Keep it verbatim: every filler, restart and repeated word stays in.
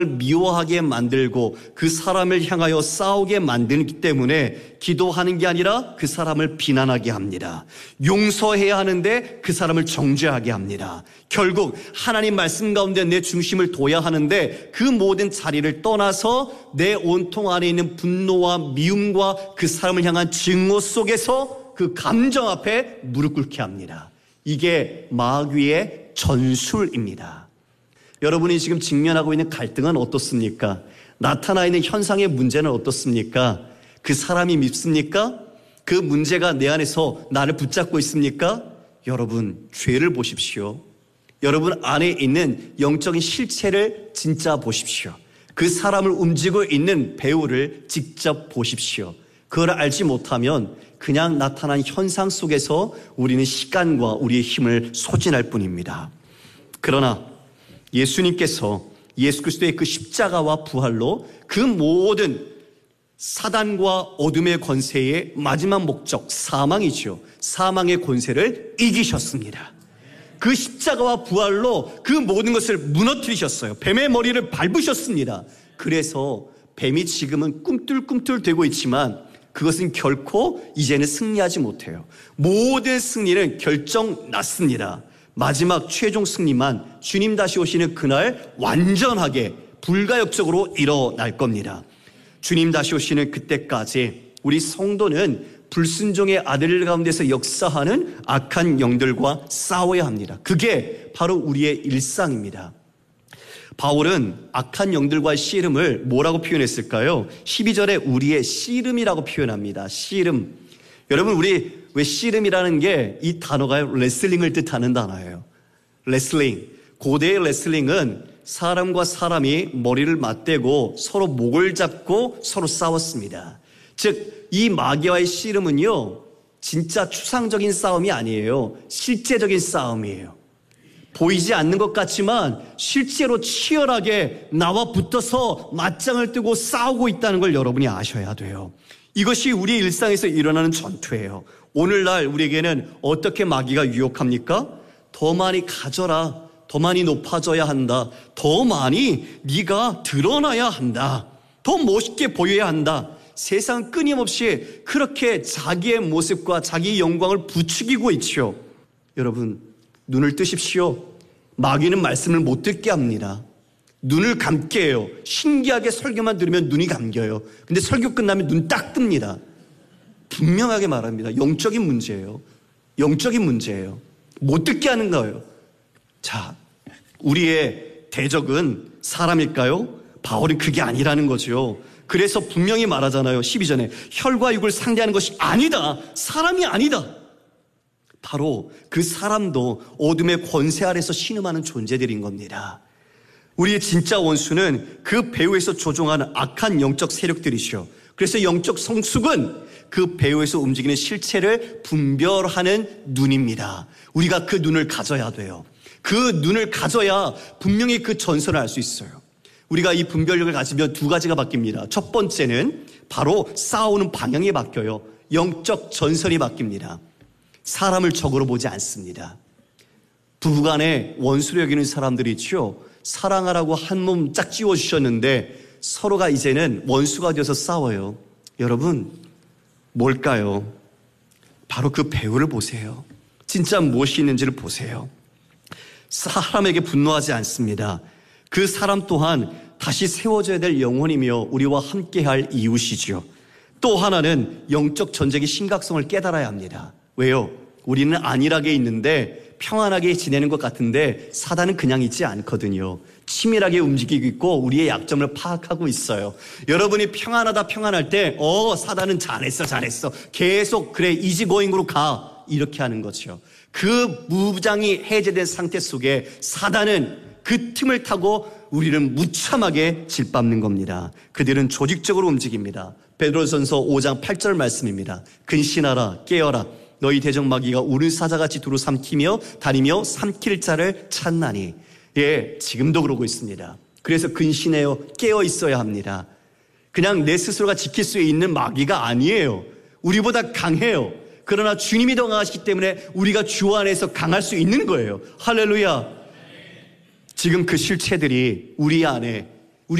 미워하게 만들고 그 사람을 향하여 싸우게 만들기 때문에 기도하는 게 아니라 그 사람을 비난하게 합니다. 용서해야 하는데 그 사람을 정죄하게 합니다. 결국 하나님 말씀 가운데 내 중심을 둬야 하는데 그 모든 자리를 떠나서 내 온통 안에 있는 분노와 미움과 그 사람을 향한 증오 속에서 그 감정 앞에 무릎 꿇게 합니다. 이게 마귀의 전술입니다. 여러분이 지금 직면하고 있는 갈등은 어떻습니까? 나타나 있는 현상의 문제는 어떻습니까? 그 사람이 밉습니까? 그 문제가 내 안에서 나를 붙잡고 있습니까? 여러분, 죄를 보십시오. 여러분 안에 있는 영적인 실체를 진짜 보십시오. 그 사람을 움직이고 있는 배우를 직접 보십시오. 그걸 알지 못하면 그냥 나타난 현상 속에서 우리는 시간과 우리의 힘을 소진할 뿐입니다. 그러나 예수님께서 예수 그리스도의 그 십자가와 부활로 그 모든 사단과 어둠의 권세의 마지막 목적, 사망이죠. 사망의 권세를 이기셨습니다. 그 십자가와 부활로 그 모든 것을 무너뜨리셨어요. 뱀의 머리를 밟으셨습니다. 그래서 뱀이 지금은 꿈틀꿈틀 되고 있지만 그것은 결코 이제는 승리하지 못해요. 모든 승리는 결정 났습니다. 마지막 최종 승리만 주님 다시 오시는 그날 완전하게 불가역적으로 일어날 겁니다. 주님 다시 오시는 그때까지 우리 성도는 불순종의 아들 가운데서 역사하는 악한 영들과 싸워야 합니다. 그게 바로 우리의 일상입니다. 바울은 악한 영들과의 씨름을 뭐라고 표현했을까요? 십이 절에 우리의 씨름이라고 표현합니다. 씨름. 여러분, 우리 왜 씨름이라는 게 이 단어가 레슬링을 뜻하는 단어예요. 레슬링. 고대의 레슬링은 사람과 사람이 머리를 맞대고 서로 목을 잡고 서로 싸웠습니다. 즉, 이 마귀와의 씨름은요, 진짜 추상적인 싸움이 아니에요. 실제적인 싸움이에요. 보이지 않는 것 같지만 실제로 치열하게 나와 붙어서 맞짱을 뜨고 싸우고 있다는 걸 여러분이 아셔야 돼요. 이것이 우리의 일상에서 일어나는 전투예요. 오늘날 우리에게는 어떻게 마귀가 유혹합니까? 더 많이 가져라. 더 많이 높아져야 한다. 더 많이 네가 드러나야 한다. 더 멋있게 보여야 한다. 세상 끊임없이 그렇게 자기의 모습과 자기의 영광을 부추기고 있죠. 여러분, 눈을 뜨십시오. 마귀는 말씀을 못 듣게 합니다. 눈을 감게 해요. 신기하게 설교만 들으면 눈이 감겨요. 근데 설교 끝나면 눈 딱 뜹니다. 분명하게 말합니다. 영적인 문제예요. 영적인 문제예요. 못 듣게 하는 거예요. 자, 우리의 대적은 사람일까요? 바울은 그게 아니라는 거죠. 그래서 분명히 말하잖아요. 십이 절에 혈과 육을 상대하는 것이 아니다. 사람이 아니다. 바로 그 사람도 어둠의 권세 아래서 신음하는 존재들인 겁니다. 우리의 진짜 원수는 그 배후에서 조종하는 악한 영적 세력들이죠. 그래서 영적 성숙은 그 배후에서 움직이는 실체를 분별하는 눈입니다. 우리가 그 눈을 가져야 돼요. 그 눈을 가져야 분명히 그 전선을 알 수 있어요. 우리가 이 분별력을 가지면 두 가지가 바뀝니다. 첫 번째는 바로 싸우는 방향이 바뀌어요. 영적 전선이 바뀝니다. 사람을 적으로 보지 않습니다. 부부간에 원수로 여기는 사람들이 있죠. 사랑하라고 한 몸 짝 찌워주셨는데 서로가 이제는 원수가 되어서 싸워요. 여러분, 뭘까요? 바로 그 배후를 보세요. 진짜 무엇이 있는지를 보세요. 사람에게 분노하지 않습니다. 그 사람 또한 다시 세워져야 될 영혼이며 우리와 함께할 이웃이죠. 또 하나는 영적 전쟁의 심각성을 깨달아야 합니다. 왜요? 우리는 안일하게 있는데 평안하게 지내는 것 같은데 사단은 그냥 있지 않거든요. 치밀하게 움직이고 있고 우리의 약점을 파악하고 있어요. 여러분이 평안하다 평안할 때 어 사단은 잘했어 잘했어 계속 그래 이지고잉으로 가 이렇게 하는 거죠. 그 무장이 해제된 상태 속에 사단은 그 틈을 타고 우리는 무참하게 짓밟는 겁니다. 그들은 조직적으로 움직입니다. 베드로전서 오 장 팔 절 말씀입니다. 근신하라 깨어라 너희 대적 마귀가 우는 사자같이 두루 삼키며 다니며 삼킬 자를 찾나니. 예, 지금도 그러고 있습니다. 그래서 근신해요. 깨어 있어야 합니다. 그냥 내 스스로가 지킬 수 있는 마귀가 아니에요. 우리보다 강해요. 그러나 주님이 더 강하시기 때문에 우리가 주 안에서 강할 수 있는 거예요. 할렐루야. 지금 그 실체들이 우리 안에